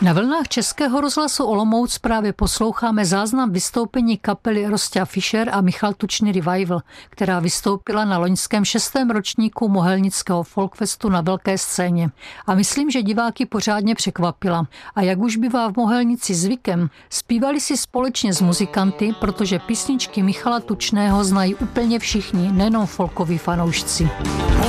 Na vlnách Českého rozhlasu Olomouc právě posloucháme záznam vystoupení kapely Rostia Fischer a Michal Tučný Revival, která vystoupila na loňském 6. ročníku Mohelnického folkfestu na velké scéně. A myslím, že diváky pořádně překvapila. A jak už bývá v Mohelnici zvykem, zpívali si společně s muzikanty, protože písničky Michala Tučného znají úplně všichni, nejenom folkoví fanoušci.